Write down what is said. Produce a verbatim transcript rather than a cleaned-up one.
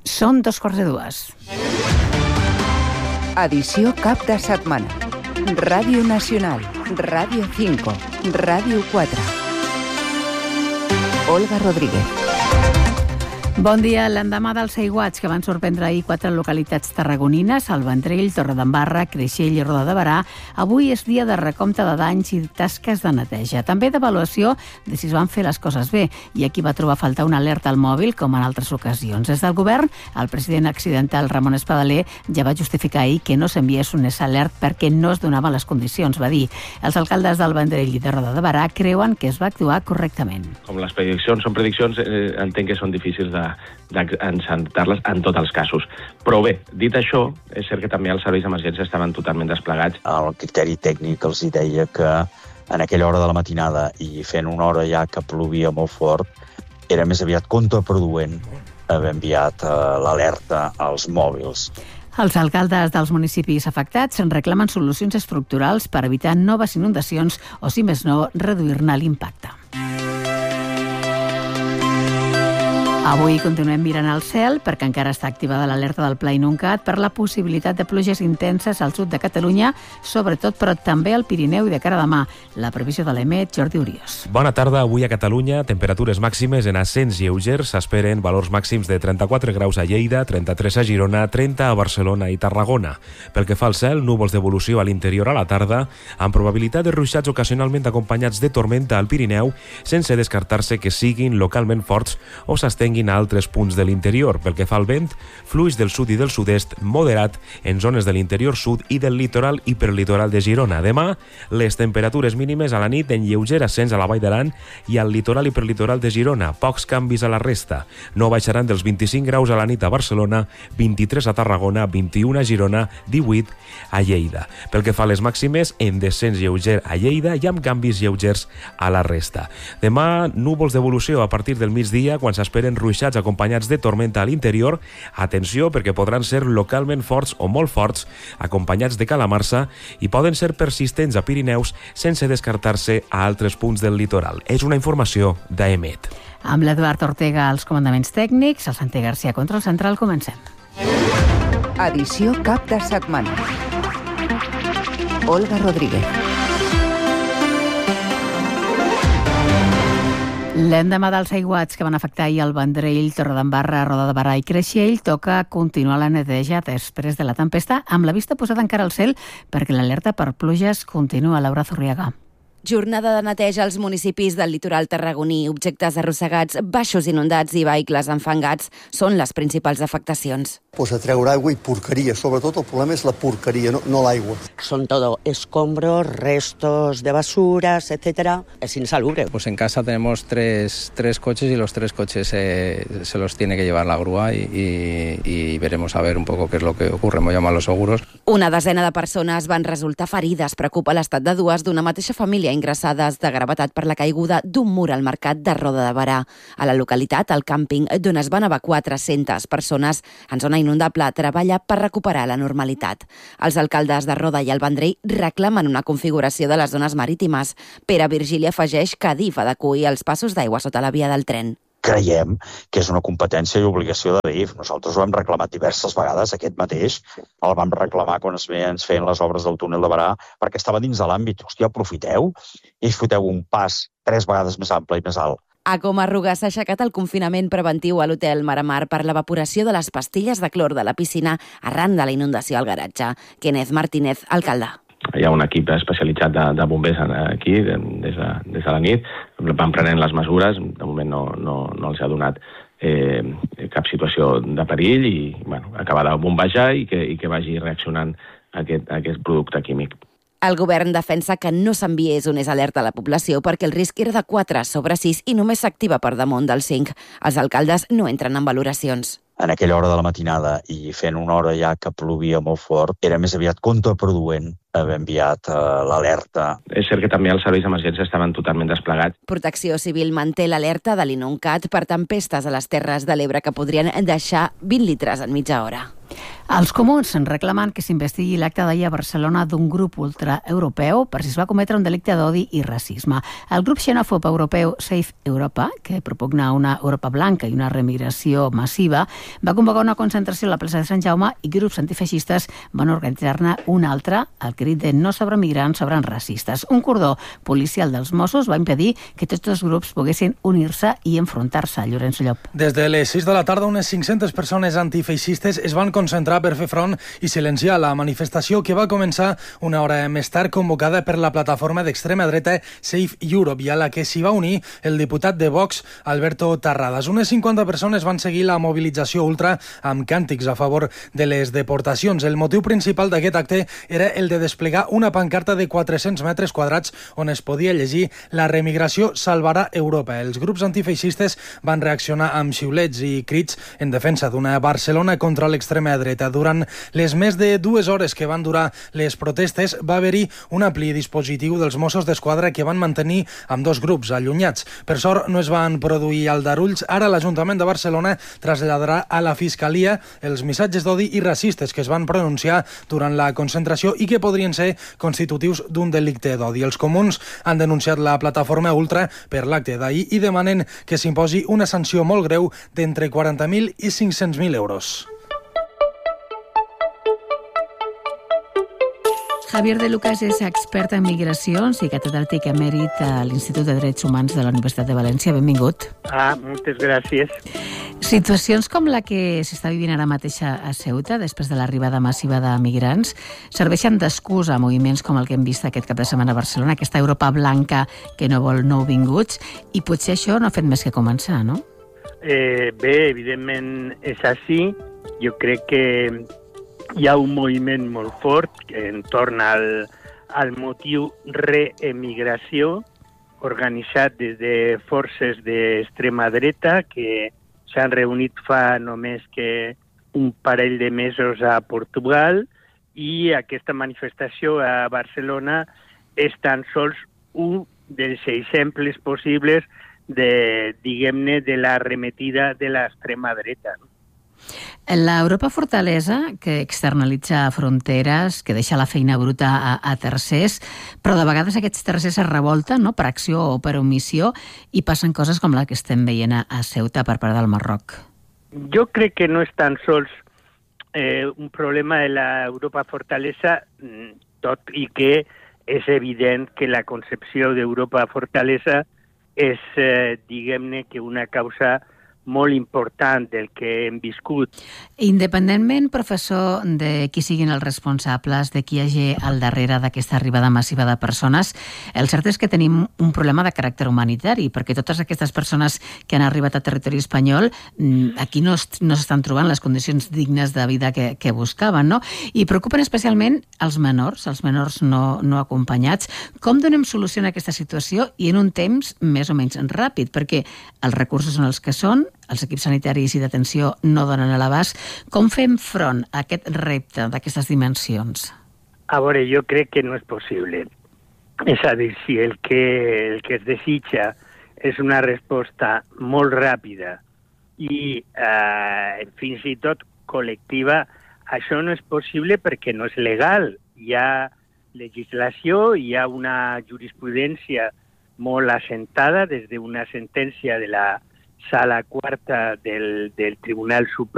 Són dos quarts de dues. Edició cap de setmana. Ràdio Nacional, Ràdio cinco, Ràdio quatre. Olga Rodríguez. Bon dia. L'endemà dels aiguats que van sorprendre ahir quatre localitats tarragonines, el Vendrell, Torredembarra, Creixell i Roda de Berà, avui és dia de recompte de danys i tasques de neteja. També d'avaluació de si es van fer les coses bé. I aquí va trobar a faltar una alerta al mòbil, com en altres ocasions. Des del govern, el president accidental Ramon Espadaler ja va justificar ahir que no s'enviés un S alert perquè no es donaven les condicions, va dir. Els alcaldes del Vendrell i de Roda de Berà creuen que es va actuar correctament. Com les prediccions són prediccions, eh, entenc que són difícils de d'encertar-les en tots els casos. Però bé, dit això, és cert que també els serveis d'emergència estaven totalment desplegats. El criteri tècnic els hi deia que en aquella hora de la matinada i fent una hora ja que plovia molt fort, era més aviat contraproduent haver enviat eh, l'alerta als mòbils. Els alcaldes dels municipis afectats reclamen solucions estructurals per evitar noves inundacions o, si més no, reduir-ne l'impacte. Avui continuem mirant al cel perquè encara està activada l'alerta del Pla Inuncat per la possibilitat de pluges intenses al sud de Catalunya, sobretot, però també al Pirineu i de cara a demà. La previsió de l'E M E T, Jordi Uriós. Bona tarda. Avui a Catalunya, temperatures màximes en ascens lleugers. S'esperen valors màxims de trenta-quatre graus a Lleida, trenta-tres a Girona, trenta a Barcelona i Tarragona. Pel que fa al cel, núvols d'evolució a l'interior a la tarda, amb probabilitat de ruixats ocasionalment acompanyats de tormenta al Pirineu, sense descartar-se que siguin localment forts o s'estenguin a altres punts de l'interior. Pel que fa al vent, fluix del sud i del sud-est moderat en zones de l'interior sud i del litoral i hiperlitoral de Girona. Demà, les temperatures mínimes a la nit en lleuger ascens a la Vall d'Aran i al litoral i hiperlitoral de Girona. Pocs canvis a la resta. No baixaran dels vint-i-cinc graus a la nit a Barcelona, vint-i-tres a Tarragona, vint-i-un a Girona, divuit a Lleida. Pel que fa a les màximes, en descens lleuger a Lleida i amb canvis lleugers a la resta. Demà, núvols d'evolució a partir del migdia, quan s'esperen ruixats acompanyats de tormenta a l'interior. Atenció, perquè podran ser localment forts o molt forts, acompanyats de calamarsa, i poden ser persistents a Pirineus sense descartar-se a altres punts del litoral. És una informació d'E M E T. Amb l'Eduard Ortega als comandaments tècnics, el Santi Garcia contra el central, comencem. Edició cap de setmana. Olga Rodríguez. L'endemà dels aiguats que van afectar ahir el Vendrell, Torredembarra, Roda de Berà i Creixell, toca continuar la neteja després de la tempesta, amb la vista posada encara al cel perquè l'alerta per pluges continua. Laura Zurriaga. Jornada de neteja als municipis del litoral tarragoní. Objectes arrossegats, baixos inundats i vehicles enfangats són les principals afectacions. Pues a treure aigua i porqueria. Sobretot el problema és la porqueria, no, no l'aigua. Son todo escombros, restos de basuras, etcétera. Es insalubre. Pues en casa tenemos tres, tres coches y los tres coches eh, se los tiene que llevar la grúa y, y, y veremos a ver un poco qué es lo que ocurre. Hemos llamado a los seguros. Una desena de persones van resultar ferides. Preocupa l'estat de dues d'una mateixa família ingressades de gravetat per la caiguda d'un mur al mercat de Roda de Berà. A la localitat, el càmping, d'on es van evacuar tres-centes persones en zona inundable, treballa per recuperar la normalitat. Els alcaldes de Roda i el Vendrell reclamen una configuració de les zones marítimes. Pere Virgili afegeix que Adif ha d'acuir els passos d'aigua sota la via del tren. Creiem que és una competència i obligació de Adif. Nosaltres ho hem reclamat diverses vegades, aquest mateix. El vam reclamar quan es feien les obres del túnel de Berà, perquè estava dins de l'àmbit. Hòstia, aprofiteu i foteu un pas tres vegades més ample i més alt. A Coma-ruga s'ha aixecat el confinament preventiu a l'hotel Maramar per l'evaporació de les pastilles de clor de la piscina arran de la inundació al garatge. Kenneth Martínez, alcalde. Hi ha un equip especialitzat de, de bombers aquí, des de, des de la nit. Van prenent les mesures, de moment no, no, no els ha donat eh, cap situació de perill i bueno, acabar de bombejar i que, i que vagi reaccionant aquest, aquest producte químic. El govern defensa que no s'enviés un alerta a la població perquè el risc era de quatre sobre sis i només s'activa per damunt del cinc. Els alcaldes no entren en valoracions. En aquella hora de la matinada i fent una hora ja que plovia molt fort, era més aviat contraproduent haver enviat eh, l'alerta. És cert que també els serveis d'emergència estaven totalment desplegats. Protecció Civil manté l'alerta de l'Inuncat per tempestes a les Terres de l'Ebre que podrien deixar vint litres en mitja hora. Els comuns reclamen que s'investigui l'acte d'ahir a Barcelona d'un grup ultraeuropeu per si es va cometre un delicte d'odi i racisme. El grup xenòfob europeu Safe Europa, que propugna una Europa blanca i una remigració massiva, va convocar una concentració a la plaça de Sant Jaume i grups antifeixistes van organitzar-ne una altra, al crit de no sobre migrants, sobre racistes. Un cordó policial dels Mossos va impedir que tots els grups poguessin unir-se i enfrontar-se. Llorenç Llop. Des de les sis de la tarda, unes cinc-centes persones antifeixistes es van concentrar per fer front i silenciar la manifestació que va començar una hora més tard, convocada per la plataforma d'extrema dreta Safe Europe, i a la que s'hi va unir el diputat de Vox, Alberto Tarradas. Unes cinquanta persones van seguir la mobilització ultra amb càntics a favor de les deportacions. El motiu principal d'aquest acte era el de desplegar una pancarta de quatre-cents metres quadrats on es podia llegir «La remigració salvarà Europa». Els grups antifeixistes van reaccionar amb xiulets i crits en defensa d'una Barcelona contra l'extrema dreta. Durant les més de dues hores que van durar les protestes, va haver-hi un ampli dispositiu dels Mossos d'Esquadra que van mantenir amb dos grups allunyats. Per sort, no es van produir aldarulls. Ara l'Ajuntament de Barcelona traslladarà a la Fiscalia els missatges d'odi i racistes que es van pronunciar durant la concentració i que podrien ser constitutius d'un delicte d'odi. Els comuns han denunciat la plataforma ultra per l'acte d'ahir i demanen que s'imposi una sanció molt greu d'entre quaranta mil i cinc-cents mil euros. Javier de Lucas és expert en migracions i catedràtic emèrit a l'Institut de Drets Humans de la Universitat de València. Benvingut. Ah, moltes gràcies. Situacions com la que s'està vivint ara mateix a Ceuta, després de l'arribada massiva de migrants, serveixen d'excusa a moviments com el que hem vist aquest cap de setmana a Barcelona, aquesta Europa blanca que no vol nouvinguts, i potser això no ha fet més que començar, no? Eh, bé, evidentment és així. Jo crec que hi ha un moviment molt fort entorn al, al motiu reemigració, organitzat des de forces d'extrema dreta que s'han reunit fa només que un parell de mesos a Portugal, i aquesta manifestació a Barcelona és tan sols un dels exemples possibles de, diguem-ne, de la arremetida de l'extrema dreta. L'Europa fortalesa, que externalitza fronteres, que deixa la feina bruta a, a tercers, però de vegades aquests tercers es revolten, no?, per acció o per omissió, i passen coses com la que estem veient a Ceuta per part del Marroc. Jo crec que no és tan sols eh, un problema de l'Europa fortalesa, tot i que és evident que la concepció d'Europa fortalesa és, eh, diguem-ne, que una causa molt important del que hem viscut. Independentment, professor, de qui siguin els responsables, de qui hi hagi al darrere d'aquesta arribada massiva de persones, el cert és que tenim un problema de caràcter humanitari, perquè totes aquestes persones que han arribat a territori espanyol aquí no, no s'estan trobant les condicions dignes de vida que, que buscaven, no? I preocupen especialment els menors, els menors no, no acompanyats. Com donem solució a aquesta situació i en un temps més o menys ràpid? Perquè els recursos són els que són, els equips sanitaris i d'atenció no donen a l'abast. Com fem front a aquest repte d'aquestes dimensions? A veure, jo crec que no és possible. És a dir, si el que, el que es desitja és una resposta molt ràpida i eh, fins i tot col·lectiva, això no és possible perquè no és legal. Hi ha legislació, hi ha una jurisprudència molt assentada des d'una sentència de la Sala Quarta del, del Tribunal Suprem